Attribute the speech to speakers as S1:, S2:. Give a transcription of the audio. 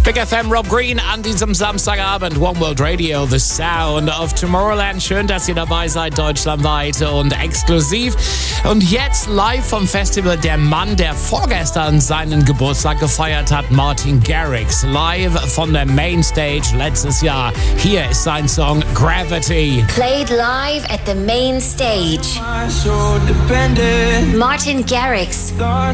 S1: Big FM, Rob Green an diesem Samstagabend. One World Radio, the sound of Tomorrowland. Schön, dass ihr dabei seid, deutschlandweit und exklusiv. Und jetzt live vom Festival der Mann, der vorgestern seinen Geburtstag gefeiert hat, Martin Garrix. Live von der Mainstage letztes Jahr. Hier ist sein Song Gravity.
S2: Played live at the main stage. Martin Garrix.